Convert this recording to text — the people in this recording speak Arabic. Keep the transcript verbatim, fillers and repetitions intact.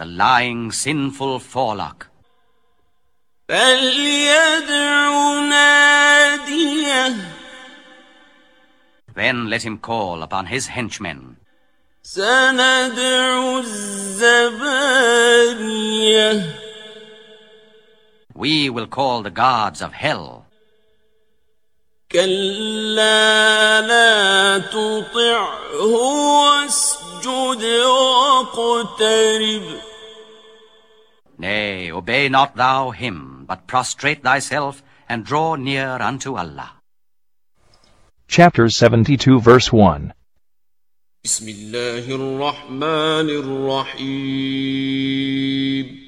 the lying, sinful forelock. فَلْيَدْعُ نَادِيَهُ. Then let him call upon his henchmen. سَنَدْعُ الزَّبَانِيَةَ. We will call the guards of hell. كَلَّا لَا تُطِعْهُ وَاسْجُدْ وَاقْتَرِب. Nay, obey not thou him, but prostrate thyself and draw near unto Allah. Chapter seventy-two, verse one. بسم الله الرحمن الرحيم.